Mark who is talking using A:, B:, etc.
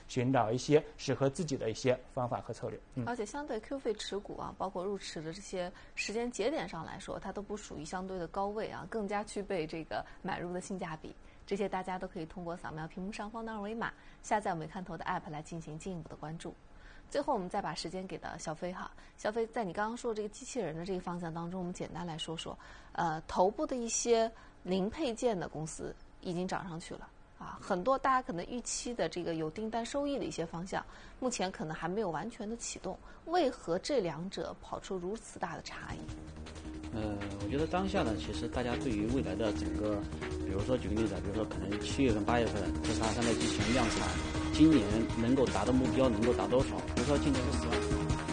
A: 寻找一些适合自己的一些方法和策略。
B: 而且相对 Q 费持股啊，包括入池的这些时间节点上来说，它都不属于相对的高位啊，更加具备这个买入的性价比。这些大家都可以通过扫描屏幕上方的二维码，下载我们看头的 App 来进行进一步的关注。最后，我们再把时间给到小飞哈。小飞，在你刚刚说这个机器人的这个方向当中，我们简单来说说，头部的一些零配件的公司已经涨上去了啊，很多大家可能预期的这个有订单收益的一些方向，目前可能还没有完全的启动。为何这两者跑出如此大的差异？
C: 我觉得当下呢，其实大家对于未来的整个，比如说举个例子，比如说可能7月份、8月份特斯拉3代机器人量产，今年能够达到目标能够达多少？比如说今年是4万。